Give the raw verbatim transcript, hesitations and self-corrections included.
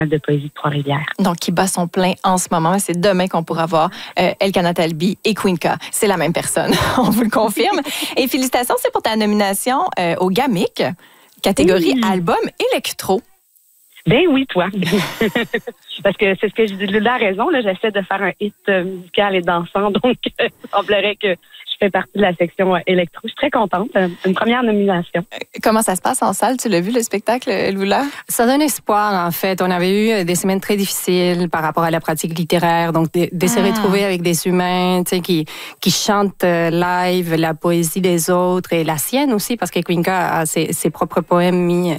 de poésie de Trois-Rivières. Donc, qui bat son plein en ce moment. C'est demain qu'on pourra voir euh, Elkana Talbi et Queenka. C'est la même personne, on vous le confirme. Et félicitations, c'est pour ta nomination euh, au GAMIC, catégorie oui. album électro. Ben oui, toi. Parce que c'est ce que je dis, la raison, là, j'essaie de faire un hit musical et dansant, donc euh, il semblerait que je fais partie de la section euh, électro. Je suis très contente. Euh, une première nomination. Comment ça se passe en salle? Tu l'as vu, le spectacle, Lula? Ça donne espoir, en fait. On avait eu des semaines très difficiles par rapport à la pratique littéraire, donc de, de ah. se retrouver avec des humains, tu sais, qui, qui chantent live la poésie des autres et la sienne aussi, parce que Queenka a ses, ses propres poèmes mis